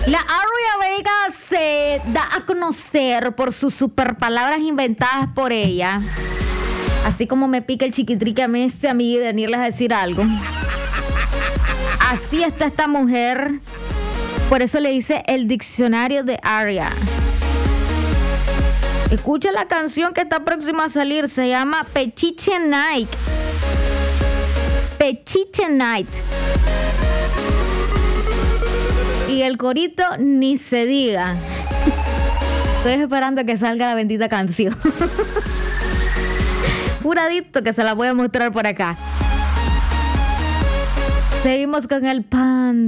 La Aria Vega se da a conocer por sus super palabras inventadas por ella. Así como me pica el chiquitrique a mí venirles a decir algo. Así está esta mujer. Por eso le dice el diccionario de Aria. Escucha la canción que está próxima a salir. Se llama Pechiche Night. Pechiche Night. Y el corito ni se diga. Estoy esperando a que salga la bendita canción. Juradito que se la voy a mostrar por acá. Seguimos con el pan.